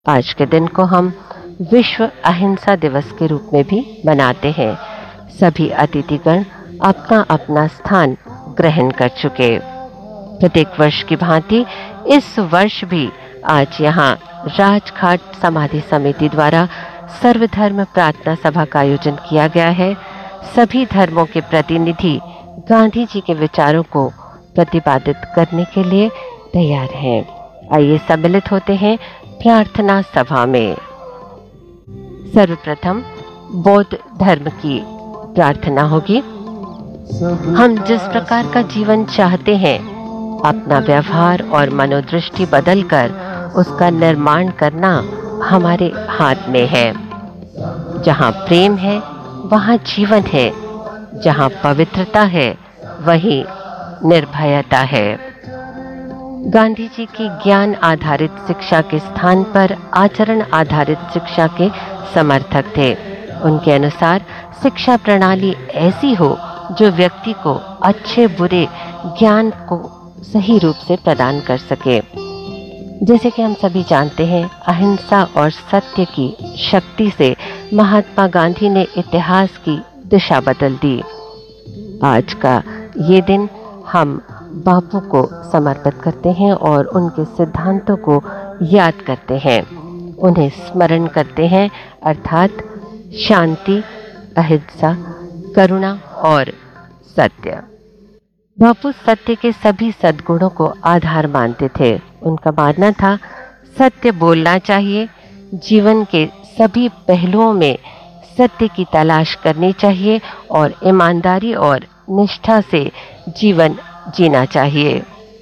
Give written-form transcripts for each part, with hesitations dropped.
आज के दिन को हम विश्व अहिंसा दिवस के रूप में भी मनाते हैं। सभी अतिथिगण अपना अपना स्थान ग्रहण कर चुके। प्रत्येक वर्ष की भांति इस वर्ष भी आज यहाँ राजघाट समाधि समिति द्वारा सर्वधर्म प्रार्थना सभा का आयोजन किया गया है। सभी धर्मों के प्रतिनिधि गांधी जी के विचारों को प्रतिपादित करने के लिए तैयार हैं। आइए सम्मिलित होते हैं प्रार्थना सभा में। सर्वप्रथम बौद्ध धर्म की प्रार्थना होगी। हम जिस प्रकार का जीवन चाहते हैं, अपना व्यवहार और मनोदृष्टि बदलकर उसका निर्माण करना हमारे हाथ में है। जहाँ प्रेम है वहाँ जीवन है, जहाँ पवित्रता है वहीं निर्भयता है। गांधी जी की ज्ञान आधारित शिक्षा के स्थान पर आचरण आधारित शिक्षा के समर्थक थे। उनके अनुसार शिक्षा प्रणाली ऐसी हो जो व्यक्ति को अच्छे बुरे ज्ञान को सही रूप से प्रदान कर सके। जैसे कि हम सभी जानते हैं, अहिंसा और सत्य की शक्ति से महात्मा गांधी ने इतिहास की दिशा बदल दी। आज का ये दिन हम बापू को समर्पित करते हैं और उनके सिद्धांतों को याद करते हैं, उन्हें स्मरण करते हैं, अर्थात शांति, अहिंसा, करुणा और सत्य। बापू सत्य के सभी सद्गुणों को आधार मानते थे। उनका मानना था सत्य बोलना चाहिए, जीवन के सभी पहलुओं में सत्य की तलाश करनी चाहिए और ईमानदारी और निष्ठा से जीवन जीना चाहिए।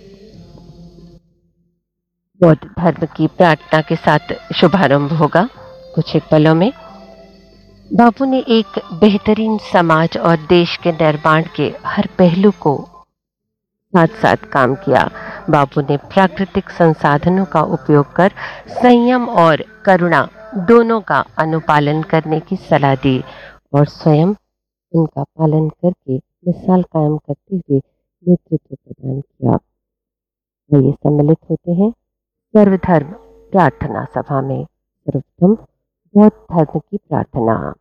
बौद्ध धर्म की प्रार्थना के साथ शुभारंभ होगा कुछ एक पलों में। बापू ने एक बेहतरीन समाज और देश के निर्माण के हर पहलू को साथ साथ काम किया। बापू ने प्राकृतिक संसाधनों का उपयोग कर संयम और करुणा दोनों का अनुपालन करने की सलाह दी और स्वयं उनका पालन करके मिसाल कायम करते हुए नेतृत्व प्रदान किया। ये सम्मिलित होते हैं सर्वधर्म प्रार्थना सभा में। सर्वप्रथम बौद्ध धर्म की प्रार्थना।